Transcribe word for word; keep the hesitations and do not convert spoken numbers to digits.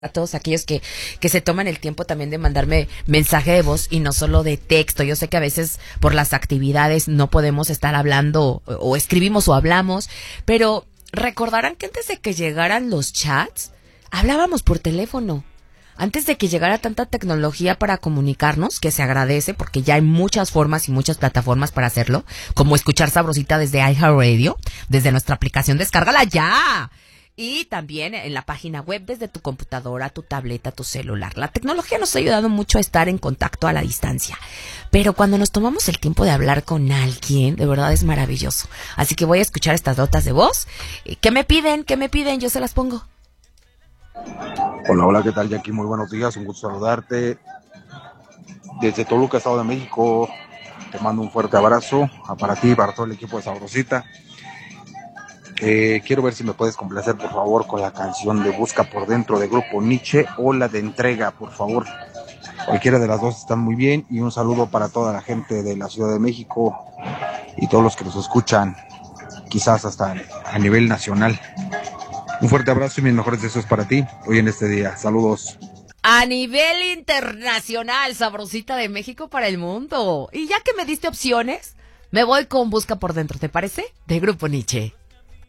A todos aquellos que, que se toman el tiempo también de mandarme mensaje de voz y no solo de texto. Yo sé que a veces por las actividades no podemos estar hablando o, o escribimos o hablamos, pero recordarán que antes de que llegaran los chats, hablábamos por teléfono. Antes de que llegara tanta tecnología para comunicarnos, que se agradece porque ya hay muchas formas y muchas plataformas para hacerlo, como escuchar Sabrosita desde iHeartRadio, desde nuestra aplicación, descárgala ya. Y también en la página web desde tu computadora, tu tableta, tu celular. La tecnología nos ha ayudado mucho a estar en contacto a la distancia. Pero cuando nos tomamos el tiempo de hablar con alguien, de verdad es maravilloso. Así que voy a escuchar estas notas de voz. ¿Qué me piden? ¿Qué me piden? Yo se las pongo. Hola, hola, ¿qué tal, Jackie? Muy buenos días, un gusto saludarte. Desde Toluca, Estado de México, te mando un fuerte abrazo para ti y para todo el equipo de Sabrosita. Eh, quiero ver si me puedes complacer, por favor, con la canción de Busca por Dentro de Grupo Nietzsche o la de Entrega, por favor. Cualquiera de las dos están muy bien, y un saludo para toda la gente de la Ciudad de México y todos los que nos escuchan, quizás hasta a nivel nacional. Un fuerte abrazo y mis mejores deseos para ti hoy en este día. Saludos. A nivel internacional, Sabrosita de México para el mundo. Y ya que me diste opciones, me voy con Busca por Dentro, ¿te parece? De Grupo Nietzsche.